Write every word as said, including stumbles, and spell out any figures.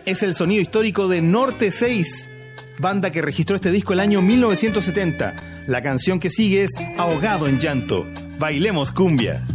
Es el sonido histórico de Norte seis, banda que registró este disco el año mil novecientos setenta. La canción que sigue es Ahogado en Llanto. Bailemos cumbia.